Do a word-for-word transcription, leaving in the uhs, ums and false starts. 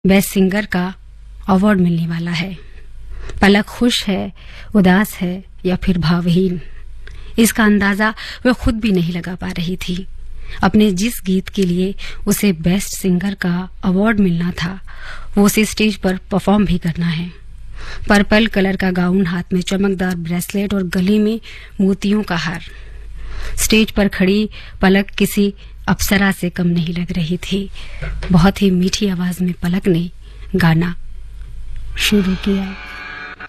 Best singer का award मिलने वाला है। पलक खुश है, उदास है या फिर भावहीन, इसका अंदाजा वह खुद भी नहीं लगा पा रही थी। अपने जिस गीत के लिए उसे बेस्ट सिंगर का अवार्ड मिलना था, वो उसे स्टेज पर परफॉर्म भी करना है। पर्पल कलर का गाउन, हाथ में चमकदार ब्रेसलेट और गले में मोतियों का हार। स्टेज पर खड़ी पलक किसी अप्सरा से कम नहीं लग रही थी। बहुत ही मीठी आवाज में पलक ने गाना शुरू किया।